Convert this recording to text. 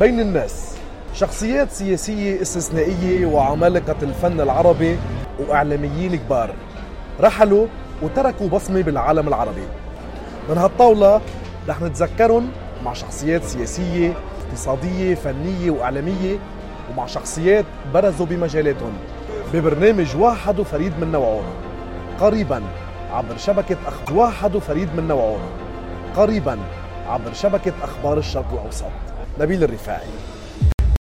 بين الناس، شخصيات سياسية استثنائية وعمالقة الفن العربي وإعلاميين كبار رحلوا وتركوا بصمة بالعالم العربي. من هالطاولة رح نتذكرهم مع شخصيات سياسية، اقتصادية، فنية وإعلامية، ومع شخصيات برزوا بمجالاتهم ببرنامج واحد وفريد من نوعه قريبا عبر شبكة أخبار الشرق الأوسط. نبيل الرفاعي.